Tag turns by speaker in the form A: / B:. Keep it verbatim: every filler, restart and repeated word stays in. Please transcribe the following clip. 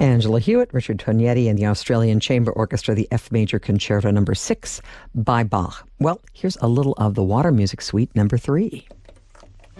A: Angela Hewitt, Richard Tognetti, and the Australian Chamber Orchestra, the F Major Concerto number six by Bach. Well, here's a little of the Water Music Suite number three.